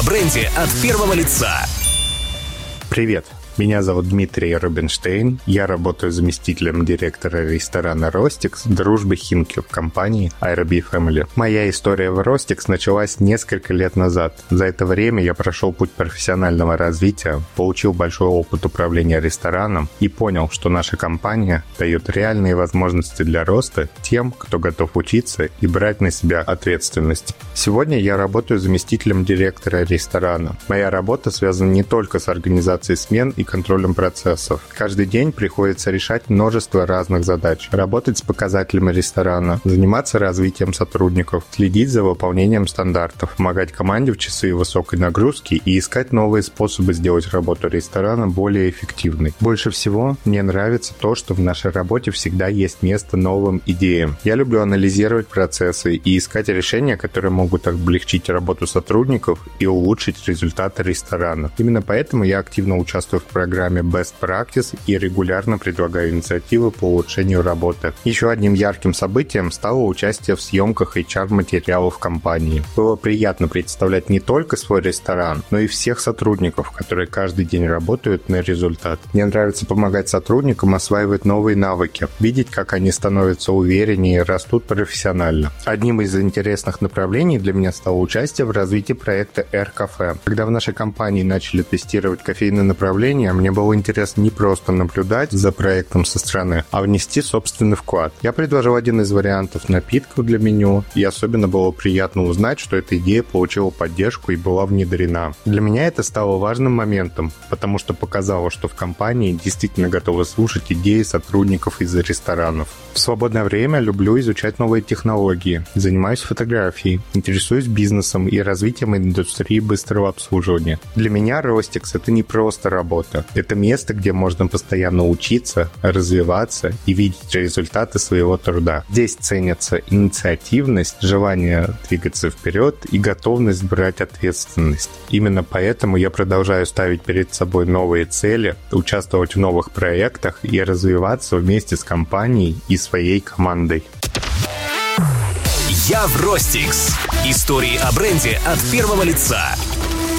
бренде от первого лица. Привет. Меня зовут Дмитрий Рубинштейн. Я работаю заместителем директора ресторана «Ростикс» дружбы Хинкель в компании IRB Family. Моя история в «Ростикс» началась несколько лет назад. За это время я прошел путь профессионального развития, получил большой опыт управления рестораном и понял, что наша компания дает реальные возможности для роста тем, кто готов учиться и брать на себя ответственность. Сегодня я работаю заместителем директора ресторана. Моя работа связана не только с организацией смен и контролем процессов. Каждый день приходится решать множество разных задач. Работать с показателями ресторана, заниматься развитием сотрудников, следить за выполнением стандартов, помогать команде в часы высокой нагрузки и искать новые способы сделать работу ресторана более эффективной. Больше всего мне нравится то, что в нашей работе всегда есть место новым идеям. Я люблю анализировать процессы и искать решения, которые могут облегчить работу сотрудников и улучшить результаты ресторана. Именно поэтому я активно участвую в программе Best Practice и регулярно предлагаю инициативы по улучшению работы. Еще одним ярким событием стало участие в съемках HR-материалов компании. Было приятно представлять не только свой ресторан, но и всех сотрудников, которые каждый день работают на результат. Мне нравится помогать сотрудникам осваивать новые навыки, видеть, как они становятся увереннее и растут профессионально. Одним из интересных направлений для меня стало участие в развитии проекта Air-Cafe. Когда в нашей компании начали тестировать кофейное направление, мне было интересно не просто наблюдать за проектом со стороны, а внести собственный вклад. Я предложил один из вариантов напитков для меню, и особенно было приятно узнать, что эта идея получила поддержку и была внедрена. Для меня это стало важным моментом, потому что показало, что в компании действительно готовы слушать идеи сотрудников из ресторанов. В свободное время люблю изучать новые технологии, занимаюсь фотографией, интересуюсь бизнесом и развитием индустрии быстрого обслуживания. Для меня Ростикс — это не просто работа. Это место, где можно постоянно учиться, развиваться и видеть результаты своего труда. Здесь ценятся инициативность, желание двигаться вперед и готовность брать ответственность. Именно поэтому я продолжаю ставить перед собой новые цели, участвовать в новых проектах и развиваться вместе с компанией и своей командой. Я в Ростикс. Истории о бренде от первого лица.